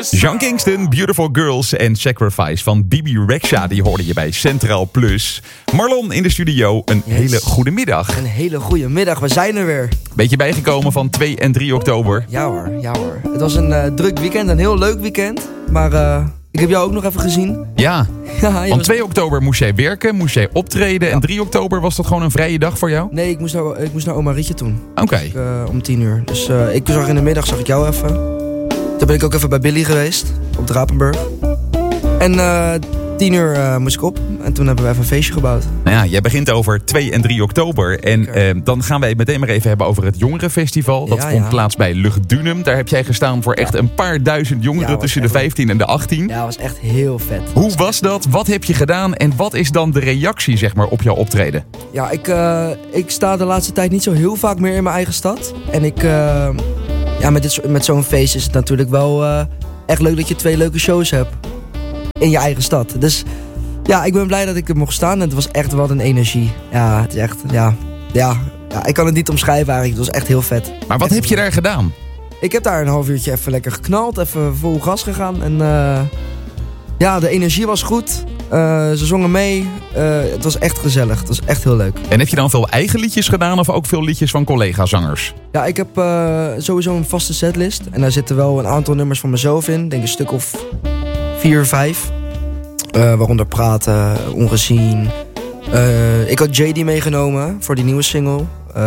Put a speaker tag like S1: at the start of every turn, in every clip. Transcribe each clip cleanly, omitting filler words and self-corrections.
S1: Sean Kingston, Beautiful Girls en Sacrifice van Bibi Rexha, die hoorde je bij Centraal Plus. Marlon in de studio, een hele goede middag.
S2: Een hele goede middag, we zijn er weer.
S1: Beetje bijgekomen van 2 en 3 oktober.
S2: Ja hoor. Het was een druk weekend, een heel leuk weekend. Maar ik heb jou ook nog even gezien.
S1: Ja, want 2 oktober moest jij werken, moest jij optreden. En 3 oktober was dat gewoon een vrije dag voor jou?
S2: Nee, ik moest naar oma Rietje toen.
S1: Oké.
S2: Om 10:00. Dus ik zag in de middag zag ik jou even. Toen ben ik ook even bij Billy geweest, op Drapenburg. En 10:00 moest ik op. En toen hebben we even een feestje gebouwd.
S1: Nou ja, jij begint over 2 en 3 oktober. En dan gaan wij het meteen maar even hebben over het Jongerenfestival. Dat vond plaats bij Luchtdunum. Daar heb jij gestaan voor echt een paar duizend jongeren tussen de 15 en de 18.
S2: Ja, dat was echt heel vet.
S1: Hoe was dat? Wat heb je gedaan? En wat is dan de reactie, zeg maar, op jouw optreden?
S2: Ja, ik sta de laatste tijd niet zo heel vaak meer in mijn eigen stad. En met zo'n feest is het natuurlijk wel echt leuk dat je 2 leuke shows hebt. In je eigen stad. Dus ja, ik ben blij dat ik er mocht staan. En het was echt wat een energie. Ja, het is echt, ja, ik kan het niet omschrijven eigenlijk. Het was echt heel vet.
S1: Maar wat heb je daar gedaan?
S2: Ik heb daar een half uurtje even lekker geknald. Even vol gas gegaan. En de energie was goed. Ze zongen mee. Het was echt gezellig. Het was echt heel leuk.
S1: En heb je dan veel eigen liedjes gedaan of ook veel liedjes van collega-zangers?
S2: Ja, ik heb sowieso een vaste setlist. En daar zitten wel een aantal nummers van mezelf in. Ik denk een stuk of 4, 5. Waaronder Praten, Ongezien. Ik had JD meegenomen voor die nieuwe single.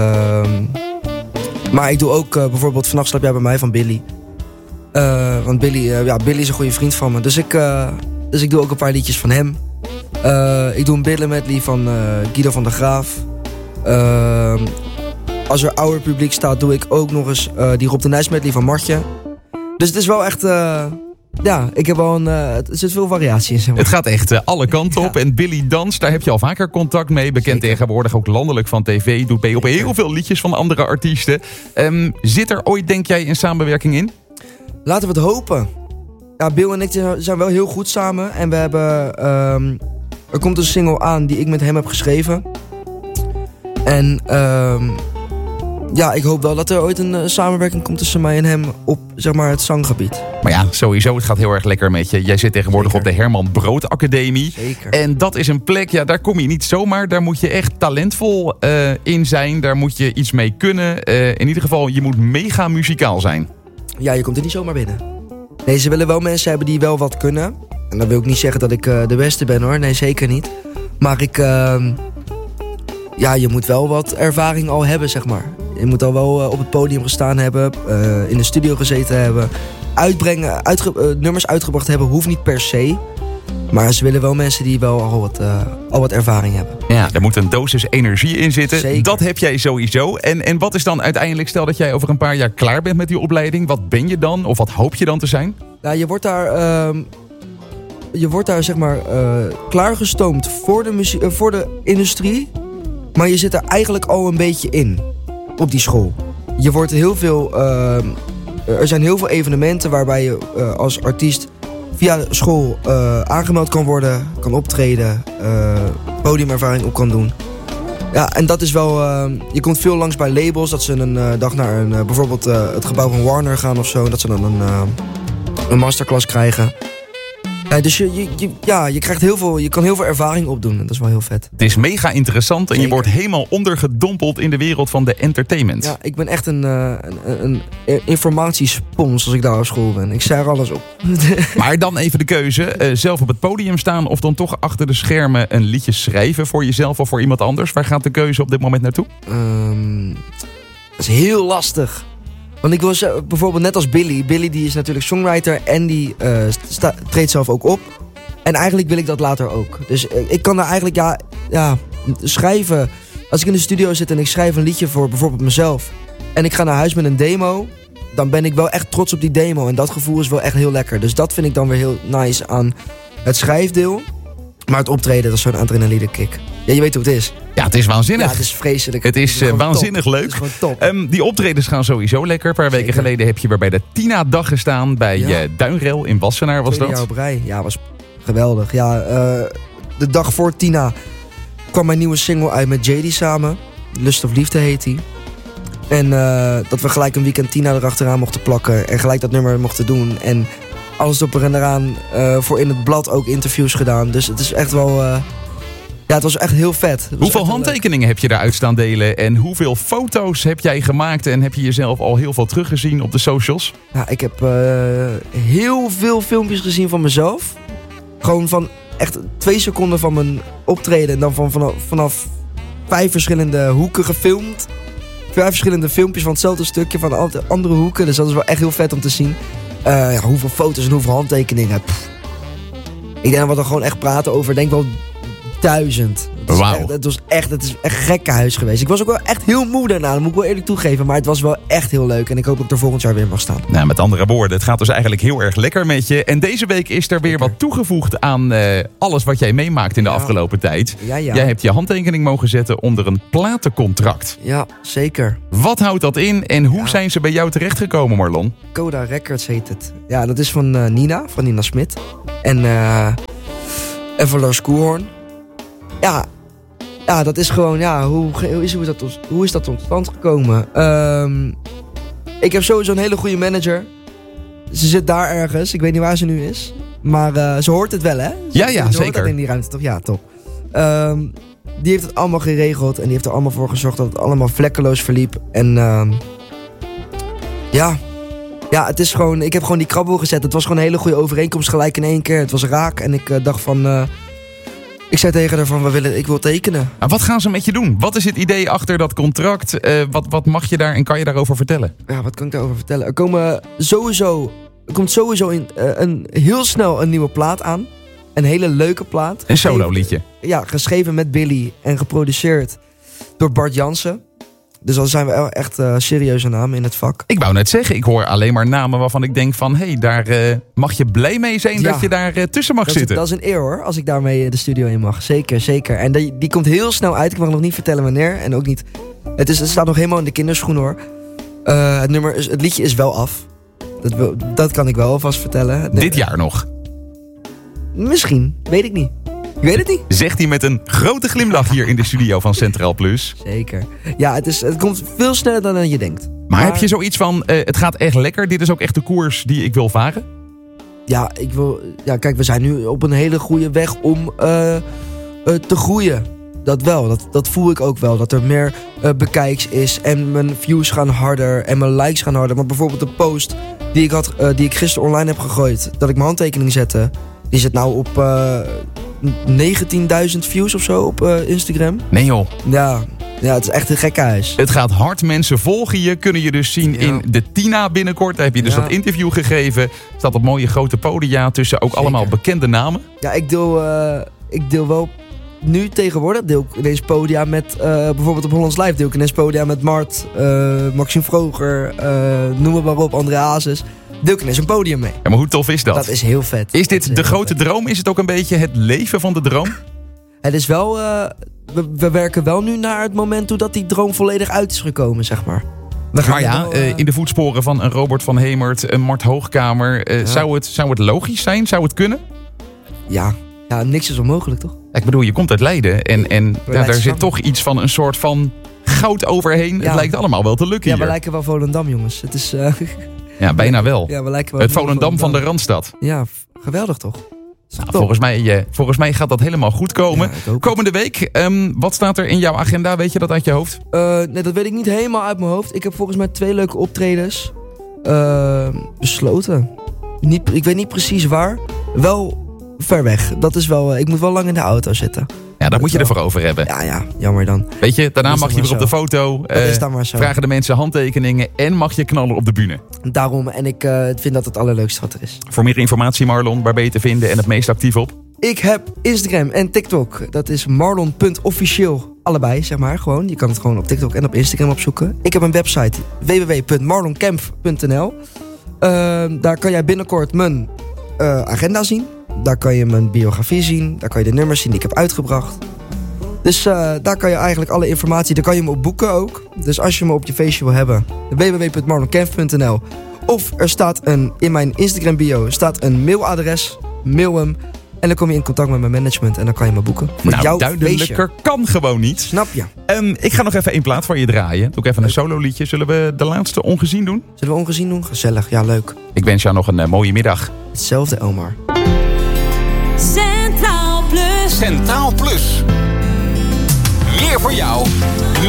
S2: Maar ik doe ook bijvoorbeeld Vannacht slaap jij bij mij van Billy. Want Billy is een goede vriend van me. Dus ik doe ook een paar liedjes van hem. Ik doe een billen medley van Guido van der Graaf. Als er ouder publiek staat, doe ik ook nog eens die Rob de Nijs medley van Martje. Dus het is wel echt... ik heb wel er zit veel variatie in. Zeg maar.
S1: Het gaat echt alle kanten op. En Billy Dans, daar heb je al vaker contact mee. Bekend tegenwoordig ook landelijk van tv. Doet mee op heel veel liedjes van andere artiesten. Zit er ooit, denk jij, een samenwerking in?
S2: Laten we het hopen. Ja, Bill en ik zijn wel heel goed samen. En we hebben... er komt een single aan die ik met hem heb geschreven. En... ik hoop wel dat er ooit een samenwerking komt tussen mij en hem op, zeg maar, het zanggebied. Maar
S1: ja, sowieso, het gaat heel erg lekker met je. Jij zit tegenwoordig op de Herman Brood Academie.
S2: Zeker.
S1: En dat is een plek, daar kom je niet zomaar. Daar moet je echt talentvol in zijn. Daar moet je iets mee kunnen. In ieder geval, je moet mega muzikaal zijn.
S2: Ja, je komt er niet zomaar binnen. Nee, ze willen wel mensen hebben die wel wat kunnen. En dan wil ik niet zeggen dat ik de beste ben, hoor. Nee, zeker niet. Maar je moet wel wat ervaring al hebben, zeg maar. Je moet al wel op het podium gestaan hebben, in de studio gezeten hebben. Nummers uitgebracht hebben, hoeft niet per se. Maar ze willen wel mensen die wel al wat ervaring hebben.
S1: Ja, daar moet een dosis energie in zitten.
S2: Zeker.
S1: Dat heb jij sowieso. En wat is dan uiteindelijk, stel dat jij over een paar jaar klaar bent met die opleiding. Wat ben je dan? Of wat hoop je dan te zijn?
S2: Nou, je wordt daar zeg maar klaargestoomd voor de industrie. Maar je zit er eigenlijk al een beetje in. Op die school. Je wordt heel veel... er zijn heel veel evenementen waarbij je als artiest via de school aangemeld kan worden, kan optreden, podiumervaring op kan doen. Ja, en dat is wel... je komt veel langs bij labels, dat ze een dag naar bijvoorbeeld het gebouw van Warner gaan of zo. Dat ze dan een masterclass krijgen. Dus je krijgt je kan heel veel ervaring opdoen. En dat is wel heel vet.
S1: Het is mega interessant en je wordt helemaal ondergedompeld in de wereld van de entertainment.
S2: Ja, ik ben echt een informatiespons als ik daar op school ben. Ik zei er alles op.
S1: Maar dan even de keuze. Zelf op het podium staan of dan toch achter de schermen een liedje schrijven voor jezelf of voor iemand anders. Waar gaat de keuze op dit moment naartoe?
S2: Dat is heel lastig. Want ik wil bijvoorbeeld net als Billy. Billy die is natuurlijk songwriter en die treedt zelf ook op. En eigenlijk wil ik dat later ook. Dus ik kan daar eigenlijk schrijven. Als ik in de studio zit en ik schrijf een liedje voor bijvoorbeeld mezelf. En ik ga naar huis met een demo. Dan ben ik wel echt trots op die demo. En dat gevoel is wel echt heel lekker. Dus dat vind ik dan weer heel nice aan het schrijfdeel. Maar het optreden, dat is zo'n adrenaline kick. Ja, je weet hoe het is.
S1: Ja, het is waanzinnig.
S2: Ja, het is vreselijk.
S1: Het is waanzinnig
S2: top.
S1: leuk.
S2: Het is gewoon top.
S1: Die optredens gaan sowieso lekker. Een paar weken geleden heb je weer bij de Tina-dag gestaan. Bij Duinrel in Wassenaar was dat.
S2: 2 jaar op rij. Ja, was geweldig. Ja, de dag voor Tina kwam mijn nieuwe single uit met JD samen. Lust of Liefde heet die. En dat we gelijk een weekend Tina erachteraan mochten plakken. En gelijk dat nummer mochten doen. En alles op en eraan. Voor in het blad ook interviews gedaan. Dus het is echt wel... het was echt heel vet.
S1: Hoeveel handtekeningen heb je daaruit staan delen? En hoeveel foto's heb jij gemaakt? En heb je jezelf al heel veel teruggezien op de socials?
S2: Ja, ik heb heel veel filmpjes gezien van mezelf. Gewoon van echt 2 seconden van mijn optreden. En dan vanaf 5 verschillende hoeken gefilmd. 5 verschillende filmpjes van hetzelfde stukje van andere hoeken. Dus dat is wel echt heel vet om te zien. Hoeveel foto's en hoeveel handtekeningen. Ik denk dat we dan gewoon echt praten over, denk wel 1000. Het is echt gekkenhuis geweest. Ik was ook wel echt heel moe daarna, dat moet ik wel eerlijk toegeven. Maar het was wel echt heel leuk en ik hoop dat ik er volgend jaar weer mag staan.
S1: Nou, met andere woorden, het gaat dus eigenlijk heel erg lekker met je. En deze week is er weer wat toegevoegd aan alles wat jij meemaakt in de afgelopen tijd.
S2: Ja.
S1: Jij hebt je handtekening mogen zetten onder een platencontract.
S2: Ja, zeker.
S1: Wat houdt dat in en hoe zijn ze bij jou terechtgekomen, Marlon?
S2: Coda Records heet het. Ja, dat is van Nina Smit. En van Lars Koelhoorn. Ja, dat is gewoon, hoe is dat tot stand gekomen? Ik heb sowieso een hele goede manager. Ze zit daar ergens, ik weet niet waar ze nu is. Maar ze hoort het wel, hè?
S1: Ja,
S2: ze
S1: zeker.
S2: Hoort dat in die ruimte, toch? Ja, top. Die heeft het allemaal geregeld en die heeft er allemaal voor gezorgd dat het allemaal vlekkeloos verliep. En het is gewoon, ik heb gewoon die krabbel gezet. Het was gewoon een hele goede overeenkomst gelijk in 1 keer. Het was raak en ik dacht van... Ik zei tegen haar van, ik wil tekenen.
S1: Maar wat gaan ze met je doen? Wat is het idee achter dat contract? Wat mag je daar en kan je daarover vertellen?
S2: Ja, wat kan ik daarover vertellen? Er komt sowieso heel snel een nieuwe plaat aan. Een hele leuke plaat.
S1: Een solo liedje.
S2: Ja, geschreven met Billy en geproduceerd door Bart Jansen. Dus dan zijn we echt serieuze namen in het vak.
S1: Ik wou net zeggen, ik hoor alleen maar namen waarvan ik denk van... daar mag je blij mee zijn dat je daar tussen mag zitten.
S2: Dat is een eer hoor, als ik daarmee de studio in mag. Zeker, zeker. En die komt heel snel uit. Ik mag nog niet vertellen wanneer. En ook niet... Het staat nog helemaal in de kinderschoen hoor. Het liedje is wel af. Dat kan ik wel alvast vertellen.
S1: Dit jaar nog?
S2: Misschien, weet ik niet. Ik weet het niet.
S1: Zegt hij met een grote glimlach hier in de studio van Centraal Plus.
S2: Zeker. Ja, het komt veel sneller dan je denkt.
S1: Maar heb je zoiets van, het gaat echt lekker. Dit is ook echt de koers die ik wil varen?
S2: Ja, kijk, we zijn nu op een hele goede weg om te groeien. Dat wel, dat voel ik ook wel. Dat er meer bekijks is en mijn views gaan harder en mijn likes gaan harder. Maar bijvoorbeeld de post die ik gisteren online heb gegooid, dat ik mijn handtekening zette, die zit nou op 19.000 views of zo op Instagram.
S1: Nee joh.
S2: Ja, het is echt een gekkenhuis.
S1: Het gaat hard, mensen volgen je, kunnen je dus zien in de Tina binnenkort. Daar heb je dus dat interview gegeven. Staat op mooie grote podia tussen ook allemaal bekende namen.
S2: Ja, ik deel wel nu tegenwoordig deel ik ineens podia met bijvoorbeeld op Hollands Live deel ik ineens podia met Mart, Maxime Vroger, noem het maar op, André Hazes. Deel ik ineens een podium mee.
S1: Ja, maar hoe tof is dat?
S2: Dat is heel vet.
S1: Is dit de grote droom? Is het ook een beetje het leven van de droom?
S2: Het is wel... We werken wel nu naar het moment toe dat die droom volledig uit is gekomen, zeg maar.
S1: Maar ja, in de voetsporen van een Robert van Hemert, een Mart Hoogkamer... Zou het logisch zijn? Zou het kunnen?
S2: Ja, niks is onmogelijk, toch?
S1: Ik bedoel, je komt uit Leiden en daar zit toch iets van een soort van goud overheen. Ja. Het lijkt allemaal wel te lukken hier.
S2: Ja, we lijken wel Volendam, jongens. Het is...
S1: Ja, bijna wel.
S2: Ja, we lijken wel
S1: het Volendam van de Randstad.
S2: Ja, geweldig toch?
S1: Nou, volgens mij gaat dat helemaal goed komen. Ja, komende week, wat staat er in jouw agenda? Weet je dat uit je hoofd?
S2: Nee, dat weet ik niet helemaal uit mijn hoofd. Ik heb volgens mij 2 leuke optredens besloten. Ik weet niet precies waar. Wel ver weg. Dat is wel. Ik moet wel lang in de auto zitten.
S1: Ja, daar moet je ervoor over hebben.
S2: Ja, jammer dan.
S1: Weet je, daarna mag je weer op de foto.
S2: Is dan maar zo.
S1: Vragen de mensen handtekeningen en mag je knallen op de bühne.
S2: Daarom, en ik vind dat het allerleukste wat er is.
S1: Voor meer informatie, Marlon, waar ben je te vinden en het meest actief op?
S2: Ik heb Instagram en TikTok. Dat is marlon.officieel. Allebei, zeg maar, gewoon. Je kan het gewoon op TikTok en op Instagram opzoeken. Ik heb een website, www.marlonkemp.nl. Daar kan jij binnenkort mijn agenda zien. Daar kan je mijn biografie zien. Daar kan je de nummers zien die ik heb uitgebracht. Dus daar kan je eigenlijk alle informatie... Daar kan je me op boeken ook. Dus als je me op je feestje wil hebben... www.marlonkemp.nl. Of er staat in mijn Instagram bio... staat een mailadres. Mail hem. En dan kom je in contact met mijn management en dan kan je me boeken.
S1: Nou, duidelijker kan gewoon niet.
S2: Snap je?
S1: Ik ga nog even 1 plaat voor je draaien. Doe ik even een solo liedje. Zullen we de laatste Ongezien doen?
S2: Zullen we Ongezien doen? Gezellig, ja leuk.
S1: Ik wens jou nog een mooie middag.
S2: Hetzelfde, Elmar.
S3: Centraal Plus.
S1: Centraal Plus. Meer voor jou.